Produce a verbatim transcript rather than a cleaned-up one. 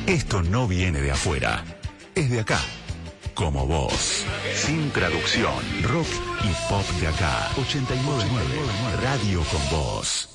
Esto no viene de afuera, es de acá. Como vos. Sin traducción. Rock y pop de acá. ochenta y nueve punto nueve. Radio con vos.